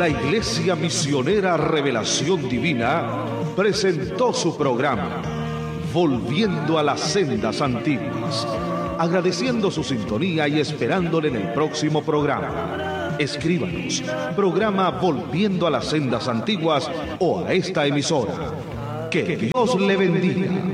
La Iglesia Misionera Revelación Divina presentó su programa Volviendo a las Sendas Antiguas, agradeciendo su sintonía y esperándole en el próximo programa. Escríbanos, programa Volviendo a las Sendas Antiguas o a esta emisora. Que Dios le bendiga.